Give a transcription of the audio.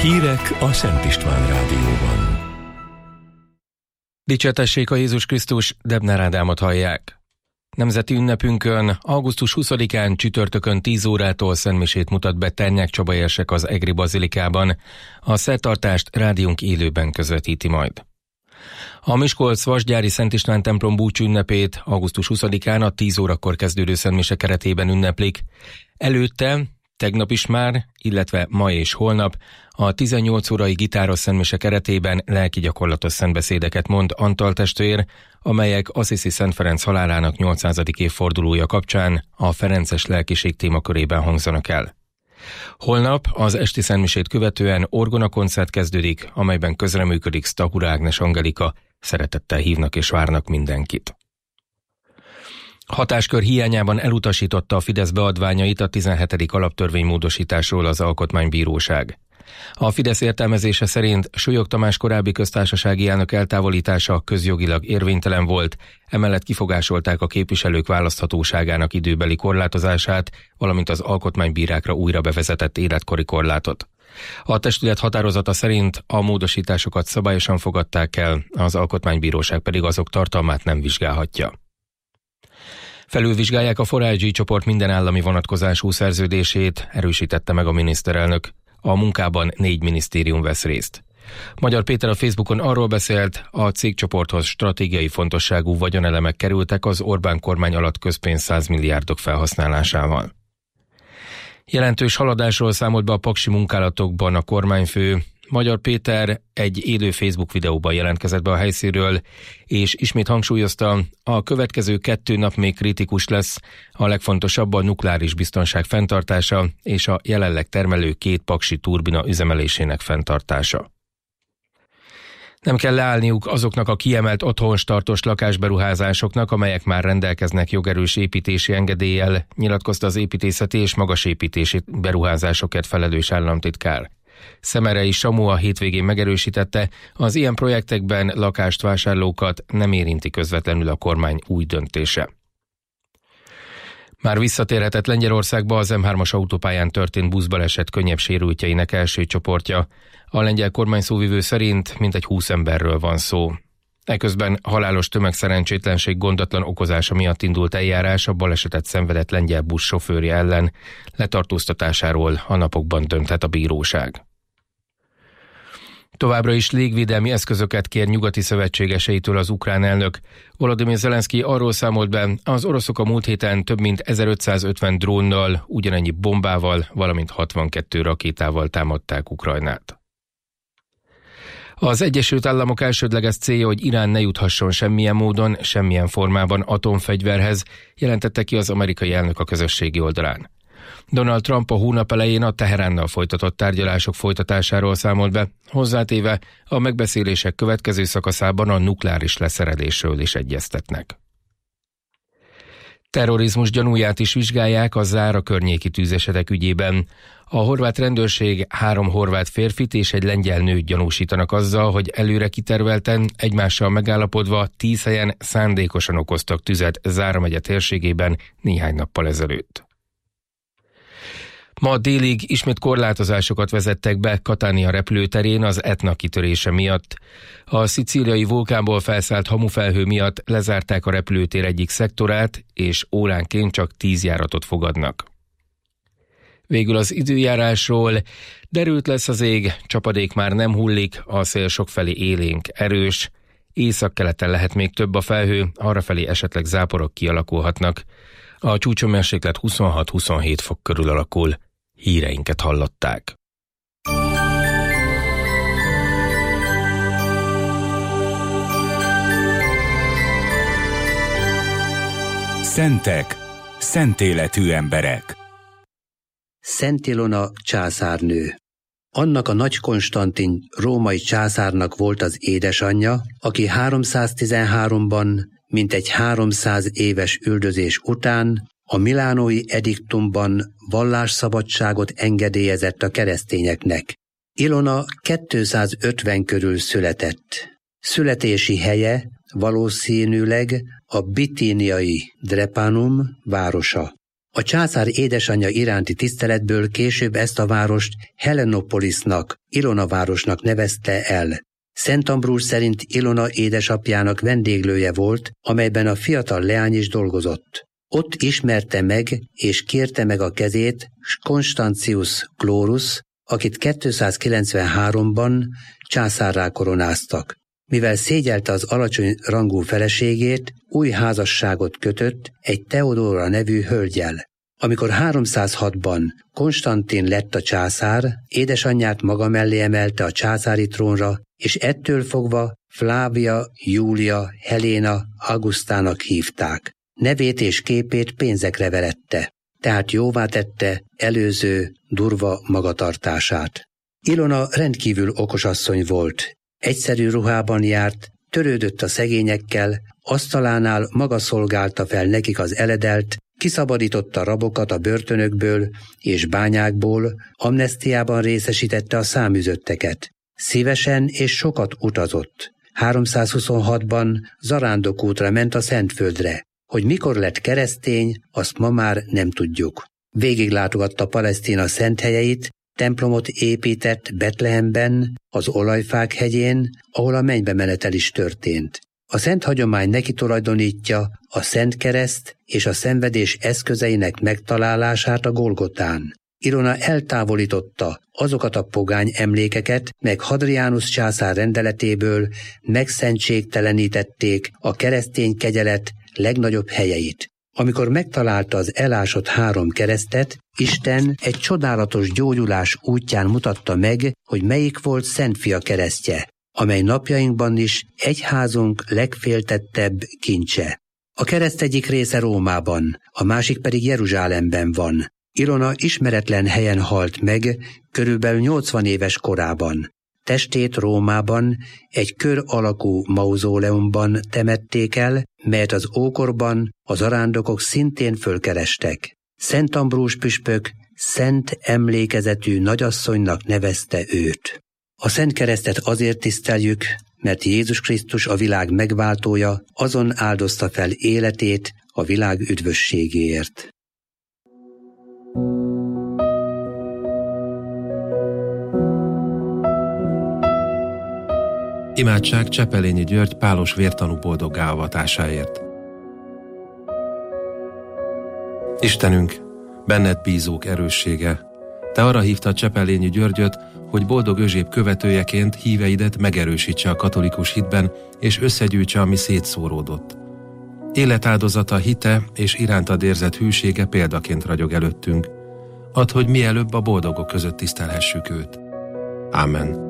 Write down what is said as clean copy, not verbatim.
Hírek a Szent István Rádióban. Dicsértessék a Jézus Krisztus, Debner Ádámot hallják. Nemzeti ünnepünkön, augusztus 20-án csütörtökön 10 órától szentmisét mutat be Ternyák Csaba érsek az Egri Bazilikában. A szertartást rádiónk élőben közvetíti majd. A Miskolc-Vasgyári Szent István templom búcsú ünnepét augusztus 20-án a 10 órakor kezdődő szentmise keretében ünneplik. Előtte, tegnap is már, illetve ma és holnap a 18 órai gitáros szentmise keretében lelki gyakorlatos szentbeszédeket mond Antal testvér, amelyek Assisi Szent Ferenc halálának 800. évfordulója kapcsán a ferences lelkiség témakörében hangzanak el. Holnap az esti szentmisét követően orgonakoncert kezdődik, amelyben közreműködik Stahura Ágnes Angelika, szeretettel hívnak és várnak mindenkit. Hatáskör hiányában elutasította a Fidesz beadványait a 17. alaptörvénymódosításról az Alkotmánybíróság. A Fidesz értelmezése szerint Súlyog Tamás korábbi köztársasági elnök eltávolítása közjogilag érvénytelen volt, emellett kifogásolták a képviselők választhatóságának időbeli korlátozását, valamint az alkotmánybírákra újra bevezetett életkori korlátot. A testület határozata szerint a módosításokat szabályosan fogadták el, az Alkotmánybíróság pedig azok tartalmát nem vizsgálhatja. Felülvizsgálják a 4G csoport minden állami vonatkozású szerződését, erősítette meg a miniszterelnök. A munkában 4 minisztérium vesz részt. Magyar Péter a Facebookon arról beszélt, a cégcsoporthoz stratégiai fontosságú vagyonelemek kerültek az Orbán kormány alatt közpénz 100 milliárdok felhasználásával. Jelentős haladásról számolt be a paksi munkálatokban a kormányfő. Magyar Péter egy élő Facebook videóban jelentkezett be a helyszínről, és ismét hangsúlyozta, a következő 2 nap még kritikus lesz, a legfontosabb a nukleáris biztonság fenntartása és a jelenleg termelő 2 paksi turbina üzemelésének fenntartása. Nem kell leállniuk azoknak a kiemelt otthonstartós lakásberuházásoknak, amelyek már rendelkeznek jogerős építési engedéllyel, nyilatkozta az építészeti és magasépítési beruházásokért felelős államtitkár. Szemerei Samu a hétvégén megerősítette, az ilyen projektekben lakást vásárlókat nem érinti közvetlenül a kormány új döntése. Már visszatérhetett Lengyelországba az M3-as autópályán történt buszbaleset könnyebb sérültjeinek első csoportja. A lengyel kormány szóvivő szerint mintegy 20 emberről van szó. Eközben halálos tömegszerencsétlenség gondatlan okozása miatt indult eljárás a balesetet szenvedett lengyel busz sofőrje ellen. Letartóztatásáról a napokban dönthet a bíróság. Továbbra is légvédelmi eszközöket kér nyugati szövetségeseitől az ukrán elnök. Volodymyr Zelenszky arról számolt be, az oroszok a múlt héten több mint 1550 drónnal, ugyanennyi bombával, valamint 62 rakétával támadták Ukrajnát. Az Egyesült Államok elsődleges célja, hogy Irán ne juthasson semmilyen módon, semmilyen formában atomfegyverhez, jelentette ki az amerikai elnök a közösségi oldalán. Donald Trump a hónap elején a Teheránnal folytatott tárgyalások folytatásáról számolt be, hozzátéve a megbeszélések következő szakaszában a nukleáris leszerelésről is egyeztetnek. Terrorizmus gyanúját is vizsgálják a Zára környéki tűzesetek ügyében. A horvát rendőrség 3 horvát férfit és egy lengyel nőt gyanúsítanak azzal, hogy előre kitervelten, egymással megállapodva 10 helyen szándékosan okoztak tüzet Zára megye térségében néhány nappal ezelőtt. Ma délig ismét korlátozásokat vezettek be Catania repülőterén az Etna kitörése miatt. A szicíliai vulkánból felszállt hamufelhő miatt lezárták a repülőtér egyik szektorát, és óránként csak 10 járatot fogadnak. Végül az időjárásról: derült lesz az ég, csapadék már nem hullik, a szél sokfelé élénk, erős. Északkeleten lehet még több a felhő, arrafelé esetleg záporok kialakulhatnak. A csúcshőmérséklet 26-27 fok körül alakul. Híreinket hallották. Szentek, szent életű emberek. Szent Ilona császárnő. Annak a Nagy Konstantin római császárnak volt az édesanyja, aki 313-ban, mintegy 300 éves üldözés után a milánói ediktumban vallásszabadságot engedélyezett a keresztényeknek. Ilona 250 körül született. Születési helye valószínűleg a bitíniai Drepanum városa. A császár édesanyja iránti tiszteletből később ezt a várost Helenopolisnak, Ilona városnak nevezte el. Szent Ambrus szerint Ilona édesapjának vendéglője volt, amelyben a fiatal leány is dolgozott. Ott ismerte meg és kérte meg a kezét Constantius Chlorus, akit 293-ban császárrá koronáztak. Mivel szégyelte az alacsony rangú feleségét, új házasságot kötött egy Theodóra nevű hölggyel. Amikor 306-ban Konstantin lett a császár, édesanyját maga mellé emelte a császári trónra, és ettől fogva Flávia Júlia Helena Augustának hívták. Nevét és képét pénzekre verette, tehát jóvá tette előző durva magatartását. Ilona rendkívül okos asszony volt. Egyszerű ruhában járt, törődött a szegényekkel, asztalánál maga szolgálta fel nekik az eledelt, kiszabadította rabokat a börtönökből és bányákból, amnesztiában részesítette a száműzötteket. Szívesen és sokat utazott. 326-ban zarándokútra ment a Szentföldre. Hogy mikor lett keresztény, azt ma már nem tudjuk. Végiglátogatta Palesztina szent helyeit, templomot épített Betlehemben, az Olajfák hegyén, ahol a mennybe menetel is történt. A szent hagyomány neki tulajdonítja a Szent Kereszt és a szenvedés eszközeinek megtalálását a Golgotán. Ilona eltávolította azokat a pogány emlékeket, meg Hadrianus császár rendeletéből megszentségtelenítették a keresztény kegyelet legnagyobb helyeit. Amikor megtalálta az elásott 3 keresztet, Isten egy csodálatos gyógyulás útján mutatta meg, hogy melyik volt Szentfia keresztje, amely napjainkban is egyházunk legféltettebb kincse. A kereszt egyik része Rómában, a másik pedig Jeruzsálemben van. Ilona ismeretlen helyen halt meg, körülbelül 80 éves korában. Testét Rómában egy kör alakú mauzóleumban temették el, melyet az ókorban a zarándokok szintén fölkerestek. Szent Ambrus püspök szent emlékezetű nagyasszonynak nevezte őt. A Szent Keresztet azért tiszteljük, mert Jézus Krisztus a világ megváltója azon áldozta fel életét a világ üdvösségéért. Imádság Csepelényi György pálos vértanú boldoggá avatásáért. Istenünk, benned bízók erőssége, te arra hívtad Csepelényi Györgyöt, hogy boldog Özséb követőjeként híveidet megerősítse a katolikus hitben, és összegyűjtse, ami szétszóródott. Életáldozata, hite és irántad érzett hűsége példaként ragyog előttünk. Add, hogy mielőbb a boldogok között tisztelhessük őt. Ámen.